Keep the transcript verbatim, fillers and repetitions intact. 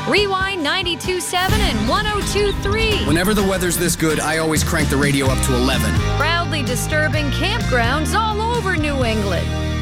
Rewind ninety-two point seven and one oh two point three. Whenever the weather's this good, I always crank the radio up to eleven. Proudly disturbing campgrounds all over New England.